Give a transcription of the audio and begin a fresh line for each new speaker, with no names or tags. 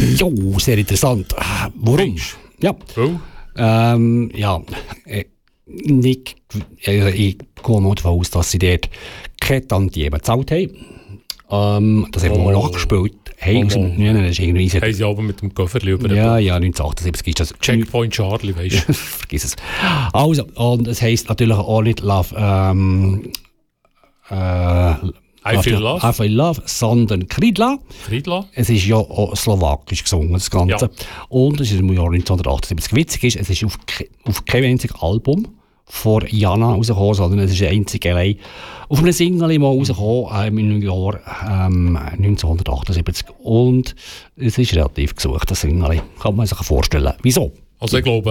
Jo, sehr interessant. Warum? Ja. Nicht, ich gehe mal davon aus, dass sie dort keine Tantiemen gezahlt haben. Das haben wir mal nachgespielt. Hey, das ist irgendwie...
Haben sie aber mit dem Köfferli über
Ja, 1978 ist das...
Checkpoint Charlie, weißt du.
Vergiss es. Also, und es heisst natürlich auch nicht Love...
I Feel
Love, sondern Kridla. Es ist ja auch slowakisch gesungen, das Ganze. Ja. Und es ist im Jahr 1978. Witzig ist, es ist auf keinem einzigen Album von Jana rausgekommen, sondern es ist einzig allein auf einem Single mal rausgekommen im Jahr 1978. Und es ist relativ gesucht, das Single. Kann man sich vorstellen. Wieso?
Also ich glaube,